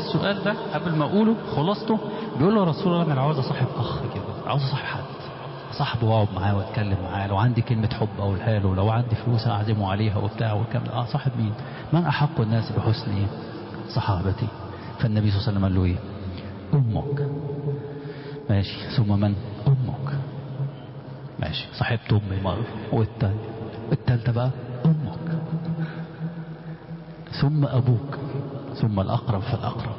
السؤال ده قبل ما اقوله خلاصته، بيقول له يا رسول الله انا عاوز اصاحب اخ كده، عاوز اصاحب حد صاحبه واقعد معاه واتكلم معاه، لو عندي كلمة حب اقولها له، لو عندي فلوس اعزمه عليها وبتاع والكلام ده. صاحب مين؟ من احق الناس بحسن ايه؟ صحابتي. فالنبي صلى الله عليه وسلم قال له ايه؟ امك. ماشي، ثم من؟ امك. ماشي، صاحبت امي مرة، والتالتة بقى امك، ثم ابوك، ثم الاقرب فالاقرب،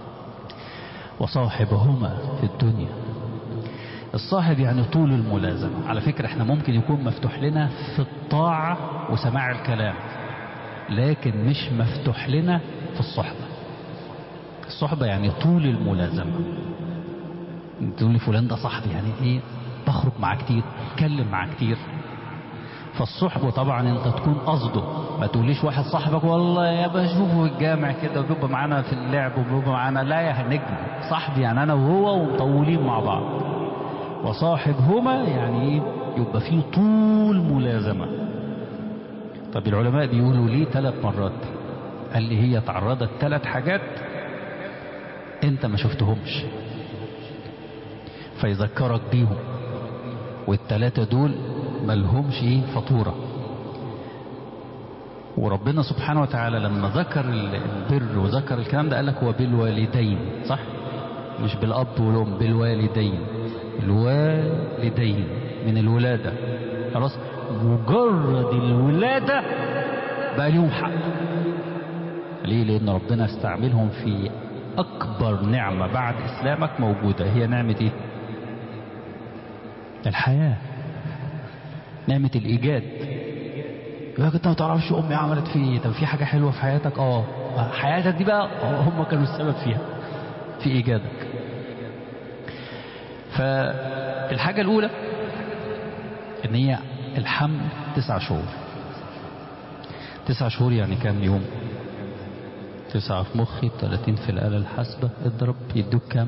وصاحبهما في الدنيا. الصاحب يعني طول الملازمة. على فكرة احنا ممكن يكون مفتوح لنا في الطاعة وسماع الكلام، لكن مش مفتوح لنا في الصحبة. الصحبة يعني طول الملازمة. تقول لي فلان ده صاحبي، يعني ايه؟ تخرج معاه كتير، تتكلم معاه كتير. فالصحبة طبعا انت تكون قصده، ما تقوليش واحد صاحبك والله يا بشوفه في الجامع كده وبيبقى معانا في اللعب وبيبقى معانا، لا يا نجم. صاحبي يعني انا وهو ومطولين مع بعض. وصاحبهما يعني ايه؟ يبقى فيه طول ملازمة. طب العلماء بيقولوا ليه 3 مرات؟ قال لي هي تعرضت 3 حاجات انت ما شفتهمش فيذكرك بيهم، وال3 دول ملهمش ايه؟ فطورة. وربنا سبحانه وتعالى لما ذكر البر وذكر الكلام ده قال لك هو بالوالدين، صح؟ مش بالاب والام، بالوالدين. الوالدين من الولادة، خلاص مجرد الولادة بقى ليهم حق. ليه؟ لان ربنا استعملهم في اكبر نعمة بعد اسلامك موجودة، هي نعمة ايه؟ الحياة، نعمة الايجاد. يقولك انت ما تعرفش امي عملت في ايه. طب في حاجة حلوة في حياتك؟ حياتك دي بقى هم كانوا السبب فيها، في ايجادك. فالحاجة الاولى ان هي الحمل 9 شهور. 9 شهور يعني كام يوم؟ 9 في مخي 30 في الآلة الحاسبة، اضرب يدوك كام؟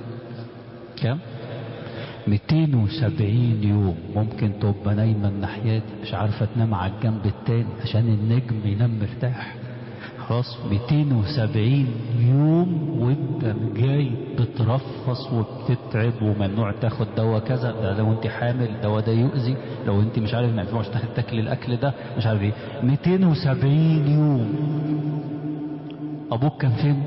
270 يوم. ممكن تبقى نايمة الناحية دي مش عارفة تنام على الجنب التاني عشان النجم ينام مرتاح. خلاص 270 يوم وانت جاي بترفص وبتتعب، وممنوع تاخد دواء كذا، ده لو انت حامل الدواء ده يؤذي، لو انت مش عارف ما ينفعش تاكل الاكل ده، مش عارف ايه. 270 يوم. ابوك كان فين؟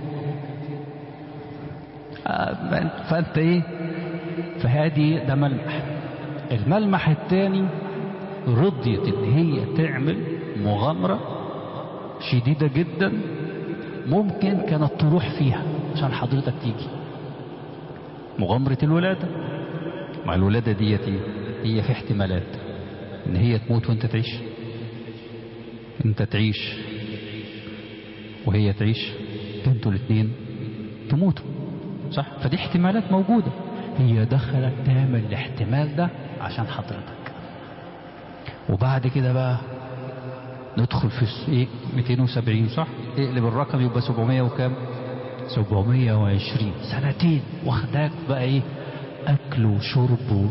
فانت ايه؟ فهذه ده ملمح. الملمح الثاني رضيت ان هي تعمل مغامرة شديدة جدا ممكن كانت تروح فيها عشان حضرتك تيجي. مغامرة الولادة. مع الولادة ديتي هي في احتمالات ان هي تموت وانت تعيش، انت تعيش وهي تعيش، انتوا الاثنين تموتوا، صح؟ فدي احتمالات موجودة. هي دخلت تعمل الاحتمال ده عشان حضرتك. وبعد كده بقى ندخل في ايه؟ 270، صح؟ اقلب الرقم يبقى 700 وكام؟ 720 سنتين. واخداك بقى ايه؟ اكل وشرب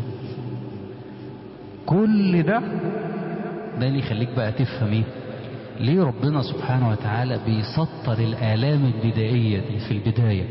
كل ده اللي يخليك بقى تفهم ايه؟ ليه ربنا سبحانه وتعالى بيسطر الآلام البدائية دي في البداية،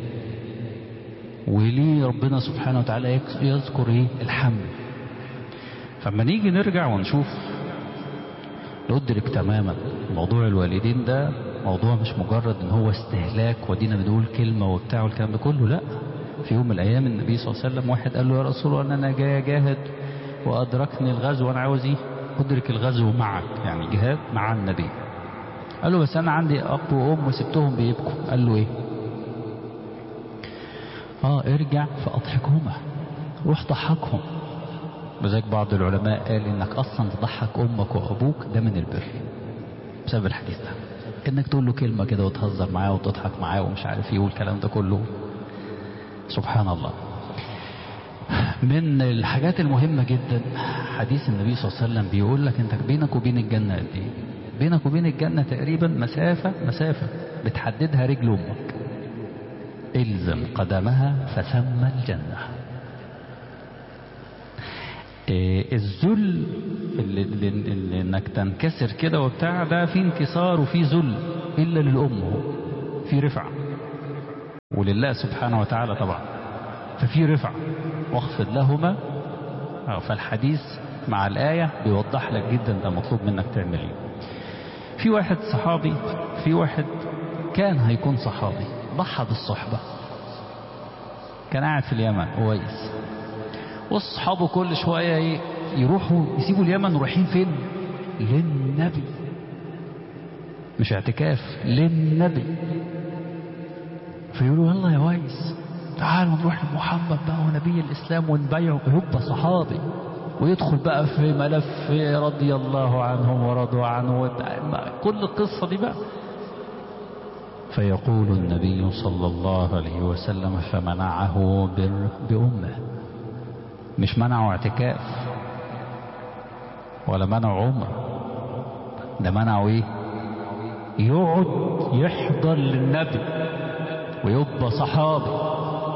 وليه ربنا سبحانه وتعالى يذكر ايه؟ الحمل. فما نيجي نرجع ونشوف ندرك تماما موضوع الوالدين ده موضوع مش مجرد ان هو استهلاك ودينا بنقول كلمة وبتاع والكلام ده كله، لا. في يوم من الايام النبي صلى الله عليه وسلم واحد قال له يا رسول الله انا جاي اجاهد وادركني الغزو وانا عاوز ايه؟ ادرك الغزو معك، يعني جهاد مع النبي. قال له بس انا عندي اب وام وسبتهم بيبكوا. قال له ايه؟ ارجع فاضحكهما، روح ضحكهم. بذلك بعض العلماء قال انك اصلا تضحك امك وابوك ده من البر، بسبب الحديث ده. انك تقول له كلمة كده وتهزر معاه وتضحك معاه ومش عارف ايه والكلام ده كله. سبحان الله. من الحاجات المهمة جدا حديث النبي صلى الله عليه وسلم بيقول لك انت بينك وبين الجنة قد ايه؟ بينك وبين الجنة تقريبا مسافة بتحددها رجل امك. الزم قدمها فثم الجنة. الذل اللي انك تنكسر كده وبتاع ده في انكسار وفي ذل، الا للام في رفعة. ولله سبحانه وتعالى طبعا، ففي رفع واخفض لهما. فالحديث مع الآية بيوضح لك جدا ده مطلوب منك تعمل ايه. في واحد صحابي، في واحد كان هيكون صحابي ضحى بالصحبة، كان قاعد في اليمن كويس، واصحابه كل شوية ايه يروحوا يسيبوا اليمن ورايحين فين؟ للنبي، مش اعتكاف، للنبي. فيقولوا يلا يا ويس تعالوا نروح لمحمد بقى ونبي الإسلام ونبيعه، يبقى صحابي ويدخل بقى في ملف رضي الله عنهم ورضوا عنه كل القصة دي بقى. فيقول النبي صلى الله عليه وسلم فمنعه بأمه، مش منعه اعتكاف ولا منعه عمر، ده منعه ايه؟ يقعد يحضر للنبي ويبقى صحابي.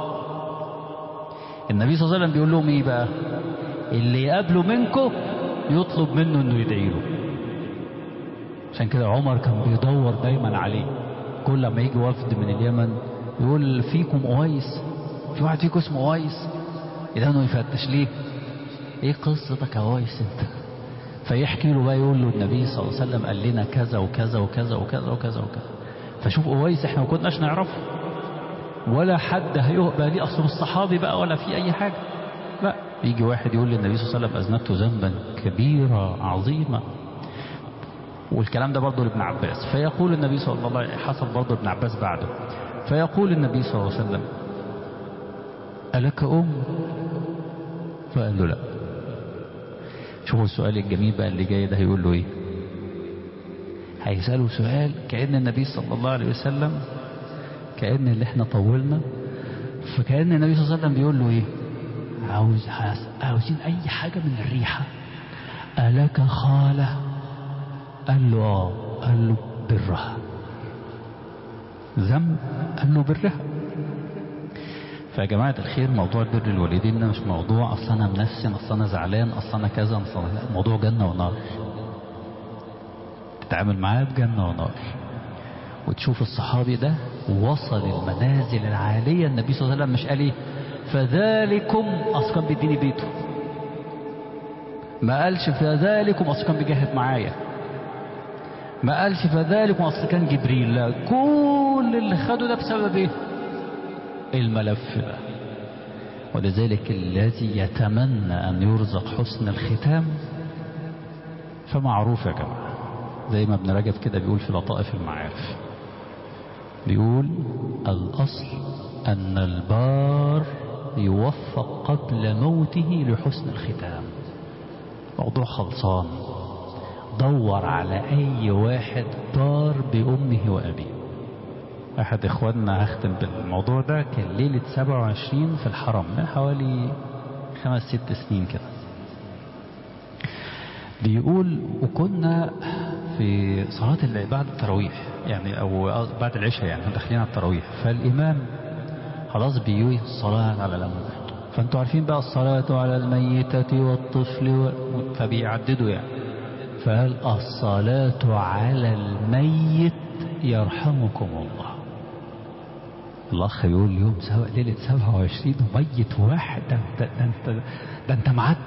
النبي صلى الله عليه وسلم بيقول لهم ايه بقى؟ اللي يقابله منكم يطلب منه انه يدعي له. عشان كده عمر كان بيدور دايما عليه، كل ما يجي وفد من اليمن يقول فيكم أويس، في واحد فيكم اسمه أويس، يدانه يفتش ليه؟ ايه قصتك يا أويس انت؟ فيحكي له بقى، يقول له النبي صلى الله عليه وسلم قال لنا كذا وكذا وكذا وكذا وكذا وكذا. فشوف أويس احنا ما كناش نعرفه ولا حد هيقبل ليه، اصله الصحابي بقى ولا في اي حاجة. لا، يجي واحد يقول للنبي صلى الله عليه وسلم اذنبت ذنبا كبيرا عظيما، والكلام ده برضه لابن عباس. فيقول النبي صلى الله عليه وسلم، حصل برضه ابن عباس بعده، فيقول النبي صلى الله عليه وسلم ألك أم؟ فقال له لا. شوفوا السؤال الجميل بقى اللي جاي ده، هيقول له ايه؟ هيسأله سؤال كأن النبي صلى الله عليه وسلم، كأن اللي احنا طولنا، فكأن النبي صلى الله عليه وسلم بيقول له ايه؟ عاوزين اي حاجة من الريحة. ألك خالة؟ قال له اه. قال له برها. ذنب؟ قال له برها. فيا جماعة الخير، موضوع بر الوالدين ده مش موضوع اصل انا منسم، اصل انا زعلان، اصل انا كذا، موضوع جنة ونار. تتعامل معاه بجنة ونار. وتشوف الصحابي ده وصل المنازل العالية. النبي صلى الله عليه وسلم مش قال ايه فذلكم اصل كان بيديني بيته، ما قالش فذلكم اصل كان بيجاهد معايا، ما قالش فذلكم اصل كان جبريل، لا، كل اللي خده ده بسبب ايه؟ الملف ده. ولذلك الذي يتمنى ان يرزق حسن الختام فمعروف يا جماعة، زي ما ابن رجب كده بيقول في لطائف المعارف، بيقول الأصل أن البار يوفق قبل موته لحسن الختام. موضوع خلصان. دور على أي واحد بار بأمه وأبيه. أحد إخواننا، هختم بالموضوع ده، كان ليلة 27 في الحرم من حوالي 5-6 سنين كده. بيقول وكنا في صلاة بعد التراويح يعني، أو بعد العشاء يعني، داخلين على التراويح، فالإمام خلاص بيقول الصلاة على الأموات، فأنتوا عارفين بقى الصلاة على الميتة والطفل فبيعددوا يعني، فقال الصلاة على الميت يرحمكم الله. الأخ يقول اليوم ليلة 27 وميت واحد، ده انت معدي.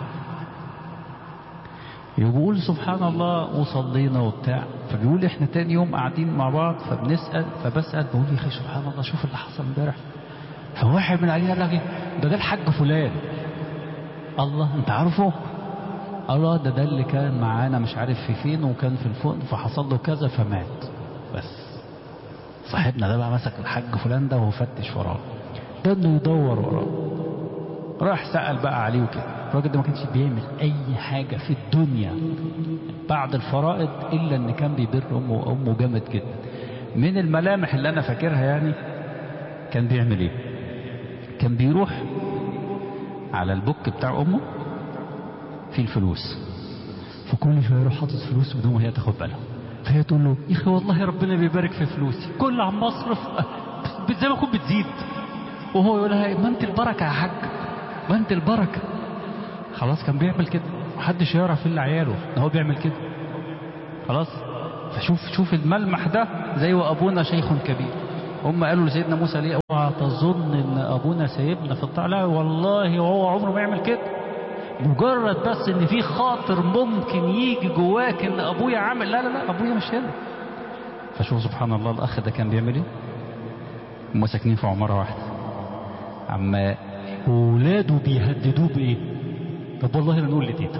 يقول سبحان الله وصلينا وبتاع، فبيقول احنا تاني يوم قاعدين مع بعض فبسأل بقول يا اخي سبحان الله شوف اللي حصل امبارح. فواحد من علينا قال لك ده الحاج فلان. الله انت عارفه؟ الله ده اللي كان معانا مش عارف في فين وكان في الفوق فحصل له كذا فمات. بس صاحبنا ده بقى مسك الحاج فلان ده وفتش وراه، ده انه يدور وراه، راح سأل بقى عليه وكده. الراجل ده ما كانش بيعمل اي حاجة في الدنيا بعد الفرائض الا ان كان بيبر امه، وامه جامد جدا. من الملامح اللي انا فاكرها يعني، كان بيعمل ايه؟ كان بيروح على البوك بتاع امه في الفلوس، فكل شويه يروح حاطط فلوس بدون ما هي تاخد بالها، فهي تقول له يا اخي والله ربنا بيبارك في فلوسي، كل عم اصرف زي ما اكون بتزيد، وهو يقول لها ما انت البركه يا حاج، ما انت البركه. خلاص كان بيعمل كده، محدش يعرف الا عياله ان هو بيعمل كده. خلاص. فشوف الملمح ده، زي وابونا شيخ كبير، هم قالوا لسيدنا موسى ليه اوعى تظن ان ابونا سايبنا في الطاعة، لا والله وهو عمره ما يعمل كده، مجرد بس ان في خاطر ممكن يجي جواك ان ابويا عمل، لا لا لا ابويا مش هنا. فشوف سبحان الله الاخ ده كان بيعمل ايه. هم ساكنين في عمارة واحدة، عما ولاده بيهددوه بايه؟ طب والله لا نقول لتيتا،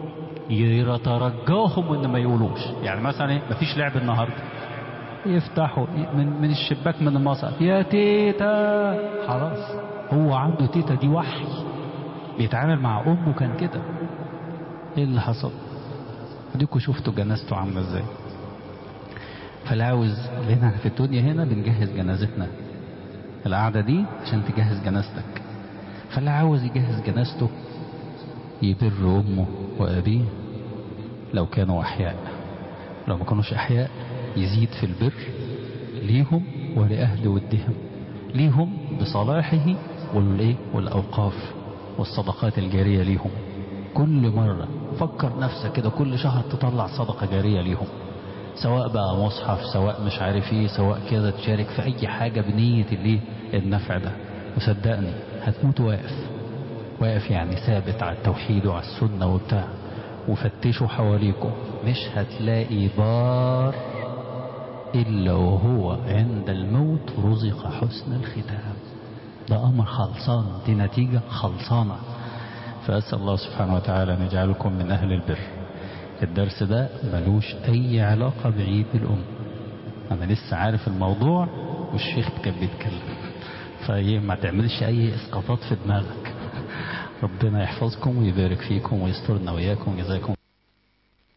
يترجاهم ان ما يقولوش. يعني مثلا ايه، مفيش لعب النهارده، يفتحوا من الشباك من المصعد يا تيتا، خلاص هو عنده تيتا دي وحي، بيتعامل مع امه كان كده. ايه اللي حصل؟ اديكوا شفتوا جنازته عامله ازاي. فالعاوز لنا في الدنيا هنا بنجهز جنازتنا، القعده دي عشان تجهز جنازتك. فاللي عاوز يجهز جنازته يبر امه وابيه لو كانوا احياء، لو ما كانوش احياء يزيد في البر ليهم ولأهل ودهم، ليهم بصلاحه والايه والاوقاف والصدقات الجارية ليهم. كل مرة فكر نفسك كده كل شهر تطلع صدقة جارية ليهم، سواء بقى مصحف، سواء مش عارف ايه، سواء كده تشارك في اي حاجة بنية الايه النفع ده. وصدقني هتموت واقف يعني ثابت على التوحيد وعلى السنة وبتاع. وفتشوا حواليكم مش هتلاقي بار إلا وهو عند الموت رزق حسن الختام. ده أمر خلصان، دي نتيجة خلصانة. فأسأل الله سبحانه وتعالى أن يجعلكم من أهل البر. الدرس ده ملوش أي علاقة بعيد الأم، أنا لسه عارف الموضوع والشيخ كان بيتكلم، فإيه ما تعملش أي إسقاطات في دماغك. ربنا يحفظكم ويبارك فيكم ويسترنا وإياكم. جزاكم